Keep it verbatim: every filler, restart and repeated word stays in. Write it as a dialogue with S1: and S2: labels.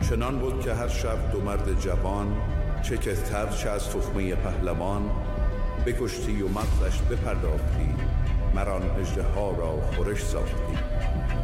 S1: چنان بود که هر شب دو مرد جوان، چکستر چه از تخمه پهلوان، بکشتی و مغزش بپرداختی، مران اژدها را خورش ساختی.